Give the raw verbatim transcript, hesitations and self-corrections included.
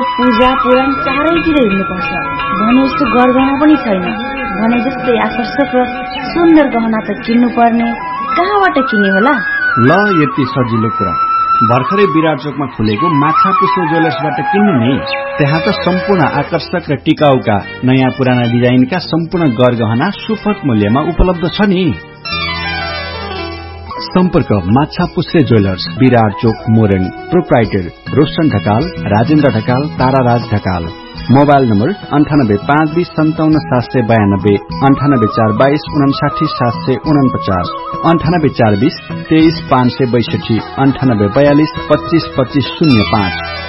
पूजा पुराण चारैतिर हिँड्नुपर्छ भने जस्तो गरगहना पनि छैन। भने जस्तै आकर्षक र सुन्दर गहना त किन्नु पर्ने, कहाँबाट किन्ने होला? ल यति सजिलो कुरा, भर्खरै विराट चोकमा खुलेको माछा पुष्प ज्वेलर्सबाट किन्नु नि। त्यहाँ त सम्पूर्ण आकर्षक र टिकाउका नयाँ पुराना डिजाइनका सम्पूर्ण गरगहना सुपथ मूल्यमा उपलब्ध छ नि। सम्पर्क माछा पुष्प ज्वेलर्स, विराट चोक, Morang. Proprietor Roshan Dhakal, Rajendra Dhakal, ताराराज Dhakal. Mobile number अन्ठानब्बे पाँच बीस सन्ताउन्न सात सय बयानब्बे, अन्ठानब्बे चार बाइस उनासाठी सात सय उनपचास, अन्ठानब्बे चार बीस तेइस पाँच सय बैसठी, अन्ठानब्बे बयालिस पच्चीस पच्चीस शून्य पाँच।